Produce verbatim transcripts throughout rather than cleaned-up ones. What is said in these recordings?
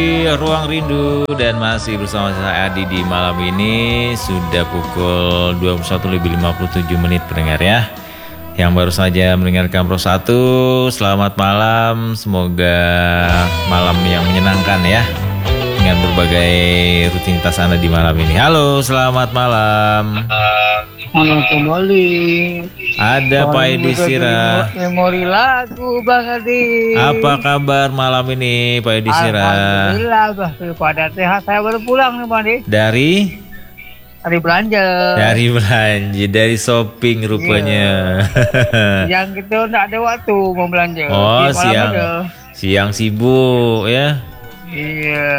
Ruang Rindu dan masih bersama saya Adi di malam ini. Sudah pukul dua puluh satu lebih lima puluh tujuh menit pendengar ya. Yang baru saja mendengarkan Pro satu, selamat malam. Semoga malam yang menyenangkan ya, dengan berbagai rutinitas Anda di malam ini. Halo, selamat malam. Halo kembali. Ada Pak Edi Sira. Memori lagu Bang Adi. Apa kabar malam ini Pak Edi Sira? Alhamdulillah, pada sehat. Saya baru pulang nih Bang Edi. Dari? Dari belanja. Dari belanja, dari shopping rupanya. Iya. Yang kita nggak ada waktu mau belanja. Oh, di siang ada. siang sibuk ya. Iya.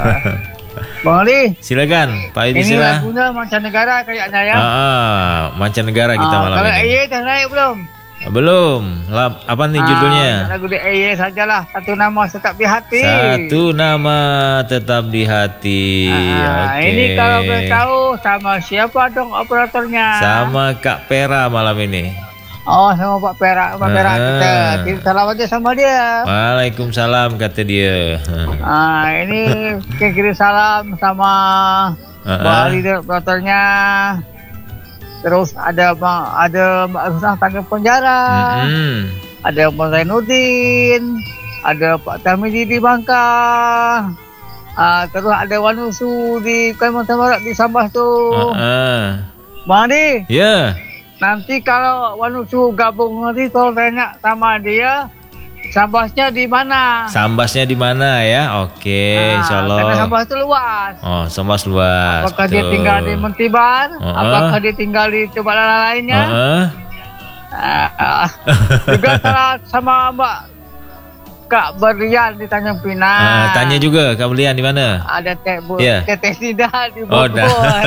Bang Ali, silakan Pak Edi ini Sira. lagunya mancanegara kayaknya ya. Ah, ah, mancanegara kita ah, malam kalau ini. E Y dah naik belum? Belum. Lap, apa nih judulnya? Ah, lagu di E Y sajalah. Satu nama tetap di hati. Satu nama tetap di hati. Ah, Oke. Ini kalau boleh tahu sama siapa dong operatornya? Sama Kak Pera malam ini. Oh, sama Pak Perak, Pak Perak Ah. kita. Kita salam aja sama dia. Waalaikumsalam kata dia. Ah, ini kita kirim salam sama Ah, Pak ah. Ali operatornya. Terus ada Bang, ada Mbak Rusah tangga penjara. Mm-mm. Ada Bang Zainuddin, ada Pak Tamidi di Bangka. Ah, terus ada Wanusu di Kalimantan Barat di Sambas tuh. Ah, ah. Bang Adi, Ya. nanti kalau Wanusu gabung nanti tolong tanya sama dia Sambasnya di mana? Sambasnya di mana ya? Oke, Nah, insyaallah. karena Sambas itu luas. Oh, Sambas luas. Apakah dia betul. tinggal di Mentibar? Uh-uh. Apakah dia tinggal di tempat lainnya? Uh-uh. Ah, ah. Juga salah sama Mbak Kak Berlian di Tanjung Pinang. Ah, tanya juga Kak Belian di mana? Ada Teh Bu, Yeah. Teteh Sida di Oh, Bogor. dah.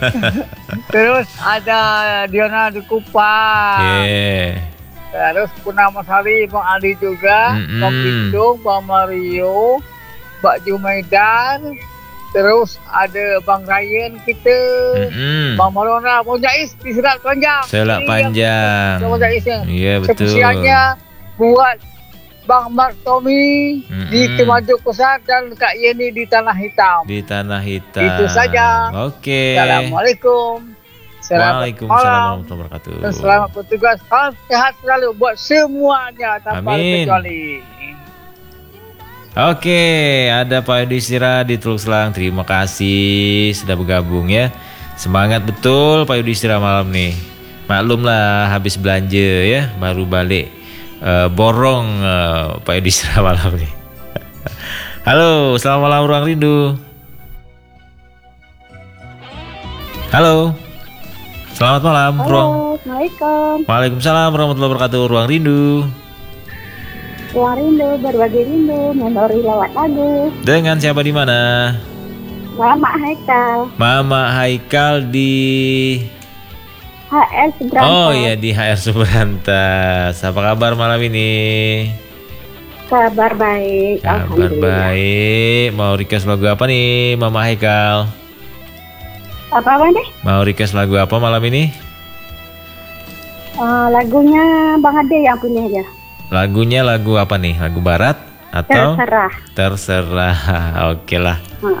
Terus ada Diana di Kupang. Yeah. Terus Purnama Sari, Bang Ali juga, Mm-mm. Bang Bindung, Bang Mario, Mbak Jumaidan, terus ada Bang Ryan kita, Mm-mm. Bang Marona, Bang Jais di Selat Panjang. Selat Ini Panjang. yang- Bang Jaisnya. Iya betul. Spesialnya buat Bang Mark Tommy Mm-mm. di Temajuk Pusat dan Kak Yeni di Tanah Hitam. Di Tanah Hitam. Itu saja. Oke. Assalamualaikum. Selamat Waalaikumsalam malam. warahmatullahi wabarakatuh. Dan selamat bertugas. Salam sehat selalu buat semuanya tanpa Amin. kecuali. Oke, ada Pak Edi Sira di Teluk Selang. Terima kasih sudah bergabung ya. Semangat betul Pak Edi Sira malam nih. Maklumlah habis belanja ya, baru balik eh, borong eh, Pak Edi Sira malam nih. Halo, selamat malam Ruang Rindu. Halo. Selamat malam, Halo, Ruang. Assalamualaikum. Waalaikumsalam warahmatullahi wabarakatuh. Ruang Rindu. Ruang Rindu, berbagi rindu, memori lewat lagu. Dengan siapa di mana? Mama Haikal, Mama Haikal di H S Brantas. Oh iya di H R Subrantas. Apa kabar malam ini? Kabar baik, Kabar alhamdulillah. baik. Mau request lagu apa nih Mama Haikal? Apa apa deh? Mau request lagu apa malam ini? Eh, lagunya Bang Ade yang punya aja. Lagunya lagu apa nih? Lagu barat atau Terserah. terserah? Oke lah. Hmm.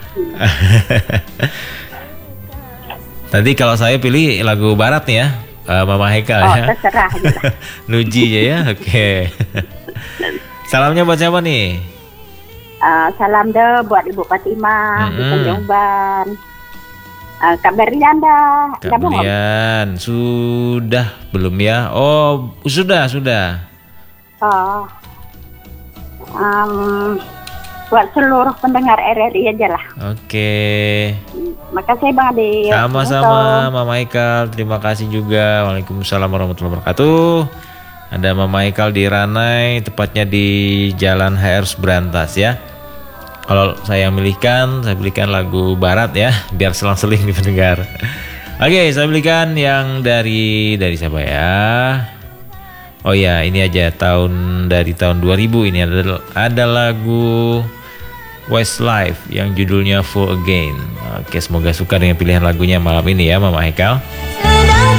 Tadi kalau saya pilih lagu barat nih ya, eh, Mama Haikal Oh, ya. terserah aja lah. Nuji aja ya. Oke. Salamnya buat siapa nih? Eh, salam deh buat Ibu Fatimah di Mm-mm. Tanjung Ban. Eh, Kak Berlian dah. Kak Dah belum? Belian, sudah belum ya? Oh, sudah, sudah. Oh. Um, buat seluruh pendengar R R I aja lah. Oke. Makasih Bang Ade. Sama-sama Mama Haikal, terima kasih juga. Waalaikumsalam warahmatullahi wabarakatuh. Ada Mama Haikal di Ranai, tepatnya di Jalan H R Subrantas ya. Kalau saya milihkan, saya pilihkan lagu barat ya, biar selang-seling di pendengar. Oke, saya pilihkan yang dari dari siapa ya? Oh ya, ini aja tahun dari tahun dua ribu ini ada ada lagu Westlife yang judulnya Full Again. Oke, semoga suka dengan pilihan lagunya malam ini ya Mama Haikal.